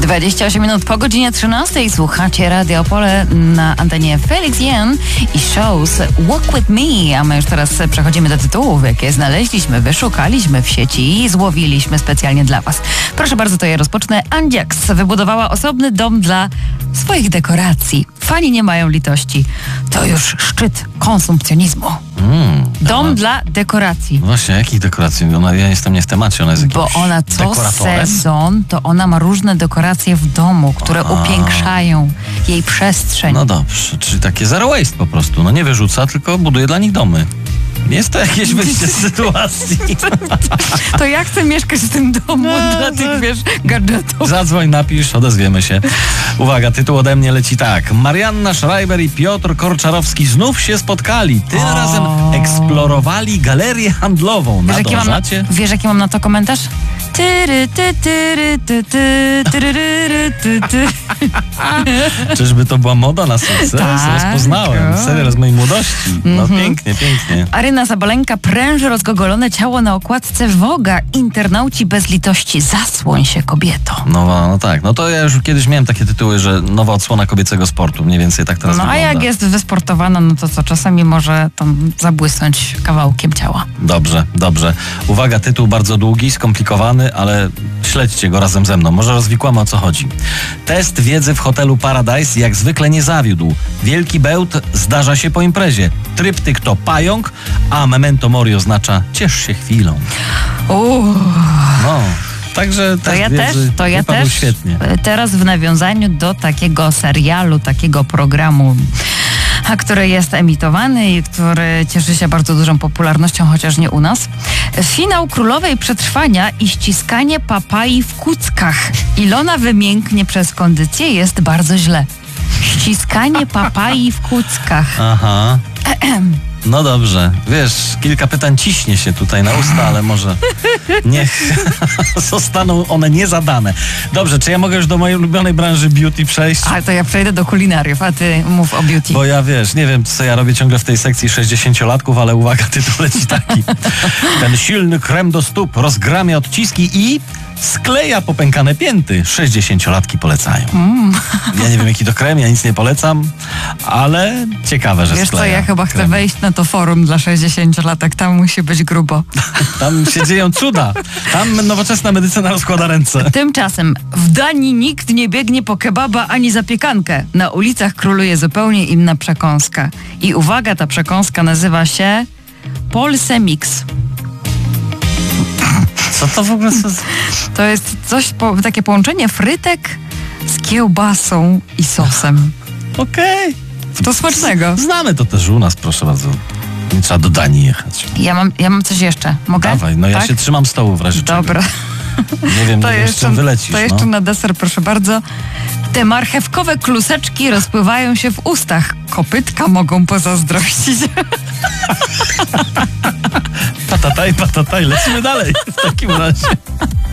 28 minut po godzinie 13 słuchacie Radio Opole na antenie Felix Jen i shows Walk With Me, a my już teraz przechodzimy do tytułów, jakie znaleźliśmy, wyszukaliśmy w sieci i złowiliśmy specjalnie dla Was. Proszę bardzo, to ja rozpocznę. Andziaks wybudowała osobny dom dla swoich dekoracji. Fani nie mają litości. To już szczyt konsumpcjonizmu. Dom dla dekoracji. Właśnie, jakich dekoracji? Ja jestem nie w temacie, ona jest jakimś Bo ona co dekoratorem? sezon, to ona ma różne dekoracje w domu, które upiększają jej przestrzeń. No dobrze, czyli takie zero waste po prostu. No nie wyrzuca, tylko buduje dla nich domy. Jest to jakieś wyjście z sytuacji. To ja chcę mieszkać w tym domu dla tych, wiesz, gadżetów. Zadzwoń, napisz, odezwiemy się. Uwaga, tytuł ode mnie leci tak. Marianna Schreiber i Piotr Korczarowski znów się spotkali. Tym razem eksplorowali galerię handlową. Nadążacie? Wiesz, jaki mam na to komentarz? Czyżby to była moda na sukces? Tak. Rozpoznałem. Serial z mojej młodości. No pięknie, pięknie. Aryna Sabalenka pręży rozgogolone ciało na okładce Vogue'a. Internauci bez litości. Zasłoń się, kobieto. No tak. No to ja już kiedyś miałem takie tytuły, że nowa odsłona kobiecego sportu. Mniej więcej tak teraz wygląda. A jak jest wysportowana, no to co? Czasami może tam zabłysnąć kawałkiem ciała. Dobrze. Uwaga, tytuł bardzo długi, skomplikowany, ale śledźcie go razem ze mną. Może rozwikłamy, o co chodzi. Test wiedzy w hotelu Paradise jak zwykle nie zawiódł. Wielki bełt zdarza się po imprezie. Tryptyk to pająk, a memento mori oznacza ciesz się chwilą. No, także To ja też świetnie. Teraz w nawiązaniu do takiego serialu, takiego programu, który jest emitowany i który cieszy się bardzo dużą popularnością, chociaż nie u nas. Finał Królowej Przetrwania i ściskanie papai w kuckach. Ilona wymięknie przez kondycję, jest bardzo źle. Ściskanie papai w kuckach. Aha. No dobrze. Wiesz, kilka pytań ciśnie się tutaj na usta, ale może niech zostaną one niezadane. Dobrze, czy ja mogę już do mojej ulubionej branży beauty przejść? Ale to ja przejdę do kulinariów, a ty mów o beauty. Bo ja nie wiem, co ja robię ciągle w tej sekcji 60-latków, ale uwaga, tytuł leci taki. Ten silny krem do stóp rozgramia odciski i skleja popękane pięty. 60-latki polecają. Ja nie wiem, jaki to krem, ja nic nie polecam, ale ciekawe, że wiesz skleja. Wiesz co, ja chyba krem. chcę wejść na to forum dla 60-latek, tam musi być grubo. Tam się dzieją cuda. Tam nowoczesna medycyna rozkłada ręce. Tymczasem w Danii nikt nie biegnie po kebaba ani zapiekankę. Na ulicach króluje zupełnie inna przekąska. I uwaga, ta przekąska nazywa się Polse Mix. Co to w ogóle jest? To jest takie połączenie frytek z kiełbasą i sosem. Okej. To smacznego. Znamy to też u nas, proszę bardzo. Nie trzeba do Danii jechać. Ja mam coś jeszcze. Mogę? Dawaj, no ja tak? się trzymam stołu w razie czego. Dobra. Nie wiem, z czym wylecisz. To jeszcze na deser, proszę bardzo. Te marchewkowe kluseczki rozpływają się w ustach. Kopytka mogą pozazdrościć. Patataj, lecimy dalej w takim razie.